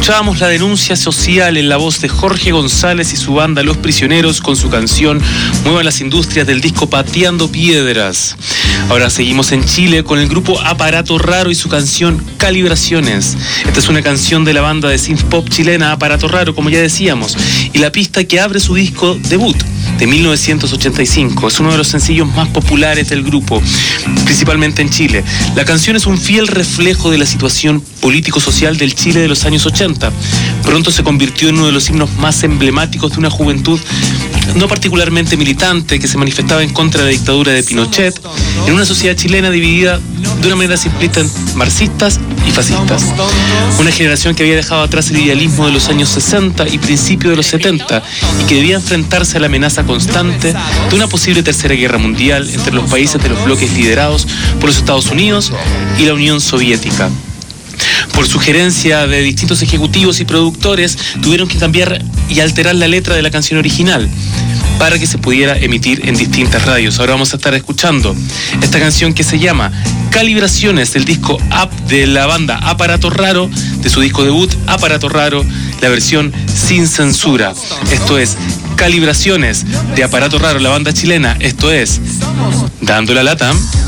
Escuchábamos la denuncia social en la voz de Jorge González y su banda Los Prisioneros con su canción Muevan las Industrias del disco Pateando Piedras. Ahora seguimos en Chile con el grupo Aparato Raro y su canción Calibraciones. Esta es una canción de la banda de synth pop chilena Aparato Raro, como ya decíamos, y la pista que abre su disco debut de 1985. Es uno de los sencillos más populares del grupo, principalmente en Chile. La canción es un fiel reflejo de la situación político-social del Chile de los años 80. Pronto se convirtió en uno de los himnos más emblemáticos de una juventud no particularmente militante que se manifestaba en contra de la dictadura de Pinochet, en una sociedad chilena dividida de una manera simplista en marxistas y fascistas. Una generación que había dejado atrás el idealismo de los años 60 y principios de los 70 y que debía enfrentarse a la amenaza constante de una posible tercera guerra mundial entre los países de los bloques liderados por los Estados Unidos y la Unión Soviética. Por sugerencia de distintos ejecutivos y productores, tuvieron que cambiar y alterar la letra de la canción original para que se pudiera emitir en distintas radios. Ahora vamos a estar escuchando esta canción que se llama Calibraciones, del disco Up de la banda Aparato Raro, de su disco debut Aparato Raro, la versión sin censura. Esto es Calibraciones de Aparato Raro, la banda chilena. Esto es Dando la Lata.